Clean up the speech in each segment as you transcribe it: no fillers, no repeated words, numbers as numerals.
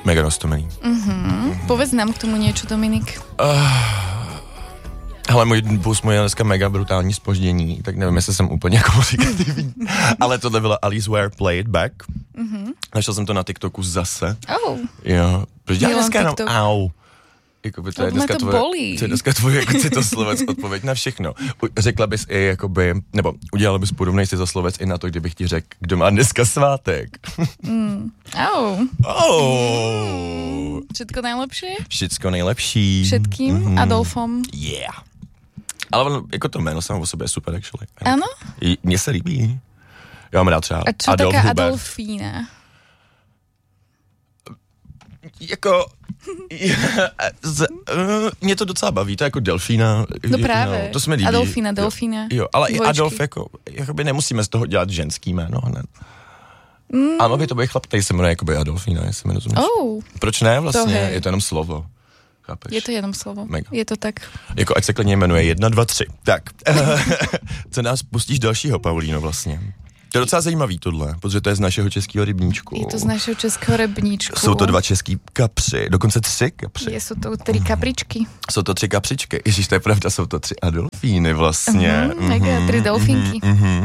Mega roztomilý. Povedz nám k tomu niečo, Dominik. Hele, můj bus měl dneska mega brutální zpoždění, tak nevím, jestli jsem úplně komunikativní. Ale tohle byla Alice Ware Play It Back. Našel jsem to na TikToku zase. Oh. Jo, protože já dneska jenom au. Jakoby to je dneska tvoje jako citoslovec odpověď na všechno. Řekla bys i jakoby, nebo udělala bys podobnej citoslovec i na to, kdybych ti řekl, kdo má dneska svátek. Všetko najlepšie? Všetko nejlepší. Všetkým Adolfom. Yeah. Ale ono, jako to jméno samo o sobě je super, actually. Ano? Mně se líbí. Já mám rád třeba a čo Adolf taká Huber. Adolfína? Jako... mě to docela baví, to je jako delfína. No právě. No, to se mi líbí. Delfína. Jo, ale dvojčky. I Adolf jakoby nemusíme z toho dělat ženský jméno hned. A mohl by to být chlap, který se jmenuje jakoby Adolfína, jestli mi rozumíš. Proč ne vlastně? Je to jenom slovo. Chápeš? Je to jenom slovo. Mega. Je to tak. Jako ať se klidně jmenuje 1, 2, 3. Tak. Co nás pustíš dalšího, Paulíno, vlastně? To je docela zajímavý tohle, protože to je z našeho českého rybníčku. Je to z našeho českého rybníčku. Jsou to 2 český kapři, dokonce 3 kapři. Jsou to 3 kapričky. Jsou to 3 kapřičky. Ježíš, to je pravda, jsou to 3 Adolfíny vlastně. Mega, 3 delfínky.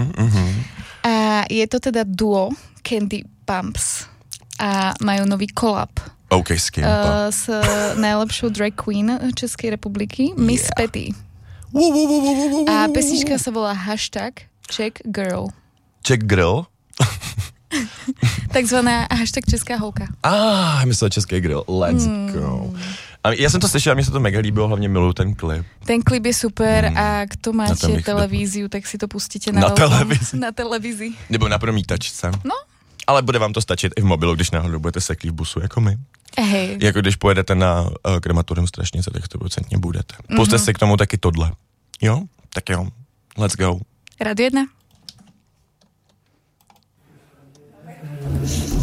A je to teda duo Candy Pumps. A majú nový collab. OK, s kým? S najlepšou drag queen Českej republiky, Miss Petty. A pesnička sa volá #CheckGirl. Check Girl? Takzvaná #česká holka. Myslel český grill. Let's go. A já jsem to slyšel, mně se to mega líbilo, hlavně miluju ten klip. Ten klip je super a kto máte televíziu, tak si to pustíte na televizi. Nebo na promítačce. No. Ale bude vám to stačit i v mobilu, když náhodou budete seklí v busu, jako my. Hej. Jako když pojedete na krematorium Strašnice, tak 100% budete. Puste si k tomu taky tohle. Jo? Tak jo. Let's go. Radio 1.